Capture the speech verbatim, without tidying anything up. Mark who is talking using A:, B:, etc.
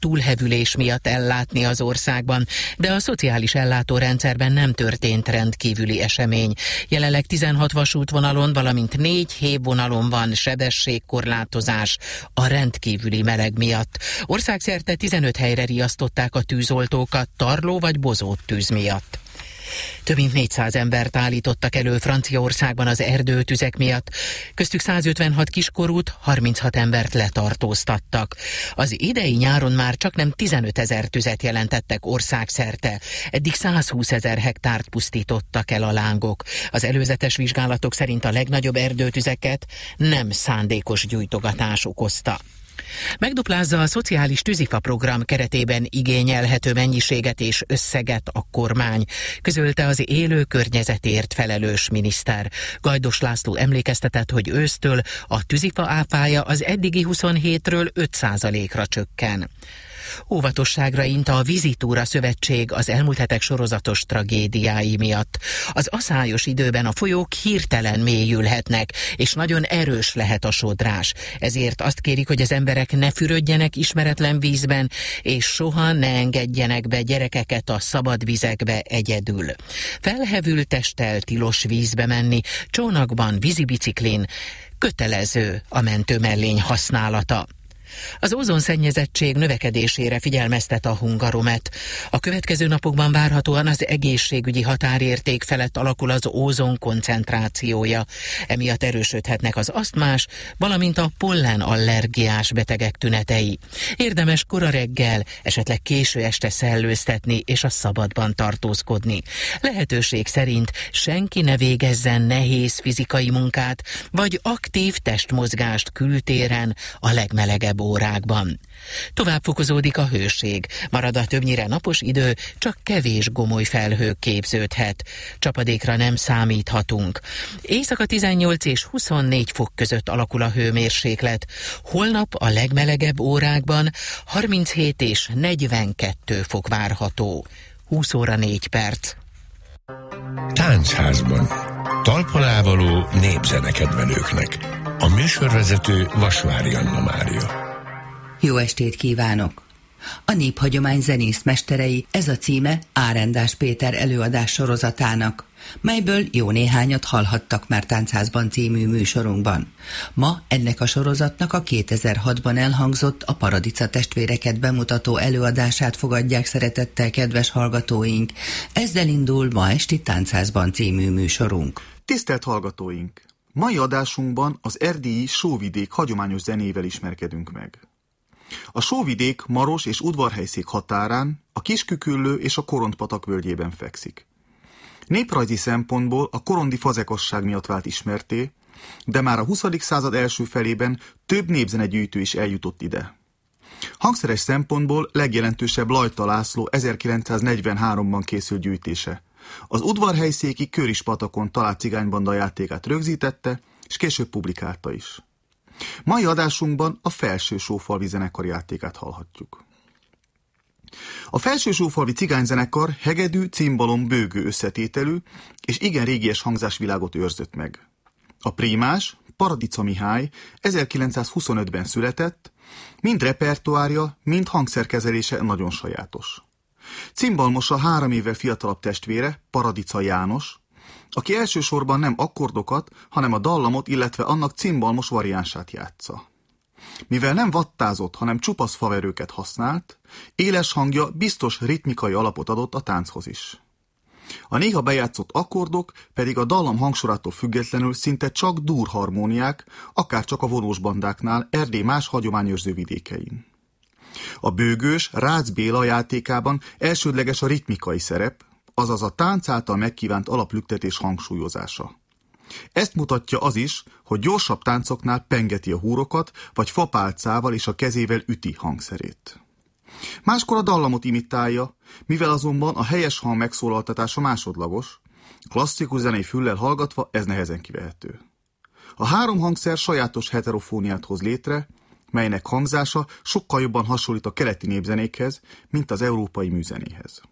A: túlhevülés miatt ellátni az országban, de a szociális ellátórendszerben nem történt rendkívüli esemény. Jelenleg tizenhat vasútvonalon, valamint négy hévvonalon van sebességkorlátozás a rendkívüli meleg miatt. Országszerte tizenöt helyre riasztották a tűzoltókat tarló vagy bozót tűz miatt. Több mint négyszáz embert állítottak elő Franciaországban az erdőtüzek miatt, köztük százötvenhat kiskorút, harminchat embert letartóztattak. Az idei nyáron már csaknem tizenötezer tüzet jelentettek országszerte, eddig százhúszezer hektárt pusztítottak el a lángok. Az előzetes vizsgálatok szerint a legnagyobb erdőtüzeket nem szándékos gyújtogatás okozta. Megduplázza a szociális tűzifa program keretében igényelhető mennyiséget és összeget a kormány, közölte az élő környezetért felelős miniszter. Gajdos László emlékeztetett, hogy ősztől a tűzifa áfája az eddigi huszonhétről öt százalékra csökken. Óvatosságra int a Vízitúra Szövetség az elmúlt hetek sorozatos tragédiái miatt. Az aszályos időben a folyók hirtelen mélyülhetnek, és nagyon erős lehet a sodrás. Ezért azt kérik, hogy az emberek ne fürödjenek ismeretlen vízben, és soha ne engedjenek be gyerekeket a szabad vizekbe egyedül. Felhevült testtel tilos vízbe menni, csónakban, vízibiciklin kötelező a mentőmellény használata. Az ózonszennyezettség növekedésére figyelmeztet a Hungaromet. A következő napokban várhatóan az egészségügyi határérték felett alakul az ózon koncentrációja. Emiatt erősödhetnek az asztmás, valamint a pollenallergiás betegek tünetei. Érdemes kora reggel, esetleg késő este szellőztetni és a szabadban tartózkodni. Lehetőség szerint senki ne végezzen nehéz fizikai munkát, vagy aktív testmozgást kültéren a legmelegebb órákban. Tovább fokozódik a hőség, marad a többnyire napos idő, csak kevés gomoly felhő képződhet. Csapadékra nem számíthatunk. Éjszaka tizennyolc és huszonnégy fok között alakul a hőmérséklet. Holnap a legmelegebb órákban harminchét és negyvenkettő fok várható. húsz óra négy perc.
B: Táncházban. Talpalávaló népzenekedvelőknek. A műsorvezető Vasvári Anna Mária.
C: Jó estét kívánok! A Néphagyomány zenészmesterei, ez a címe Árendás Péter előadás sorozatának, melyből jó néhányat hallhattak már Táncházban című műsorunkban. Ma ennek a sorozatnak a kétezer-hatban elhangzott a Paradica testvéreket bemutató előadását fogadják szeretettel kedves hallgatóink. Ezzel indul ma esti Táncházban című műsorunk.
D: Tisztelt hallgatóink! Mai adásunkban az erdélyi Sóvidék hagyományos zenével ismerkedünk meg. A Sóvidék Maros és Udvarhelyszék határán, a Kisküküllő és a Korondpatak völgyében fekszik. Néprajzi szempontból a korondi fazekasság miatt vált ismertté, de már a huszadik század első felében több népzenegyűjtő is eljutott ide. Hangszeres szempontból legjelentősebb Lajta László ezerkilencszáznegyvenháromban készült gyűjtése. Az udvarhelyszéki Körispatakon talált cigánybanda játékát rögzítette, és később publikálta is. Mai adásunkban a Felső-Sófalvi zenekar játékát hallhatjuk. A Felső-Sófalvi cigányzenekar hegedű, cimbalom, bőgő összetételű, és igen régies hangzásvilágot őrzött meg. A prímás, Paradica Mihály ezerkilencszázhuszonötben született, mind repertoárja, mind hangszerkezelése nagyon sajátos. Cimbalmosa három évvel fiatalabb testvére, Paradica János, aki elsősorban nem akkordokat, hanem a dallamot, illetve annak cimbalmos variánsát játsza. Mivel nem vattázott, hanem csupasz faverőket használt, éles hangja biztos ritmikai alapot adott a tánchoz is. A néha bejátszott akkordok pedig a dallam hangsorától függetlenül szinte csak durharmóniák, akár csak a vonós bandáknál Erdély más hagyományőrző vidékein. A bőgős Rácz Béla játékában elsődleges a ritmikai szerep, azaz a tánc által megkívánt alaplüktetés hangsúlyozása. Ezt mutatja az is, hogy gyorsabb táncoknál pengeti a húrokat, vagy fapálcával és a kezével üti hangszerét. Máskor a dallamot imitálja, mivel azonban a helyes hang megszólaltatása másodlagos, klasszikus zenei füllel hallgatva ez nehezen kivehető. A három hangszer sajátos heterofóniát hoz létre, melynek hangzása sokkal jobban hasonlít a keleti népzenékhez, mint az európai műzenéhez.